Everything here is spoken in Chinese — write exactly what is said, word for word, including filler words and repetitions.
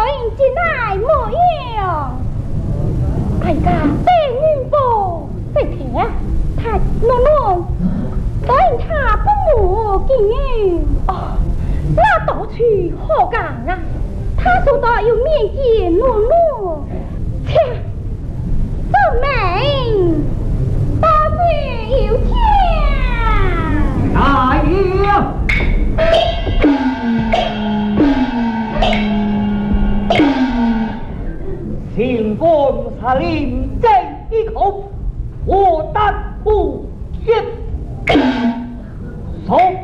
应进来模样。大家对人不在听，他诺诺答应他不母给你哦，那到去何干啊？他说到有面见诺诺，切，这门大嘴有钱。 大爷。请公司令这一口，我担不接。从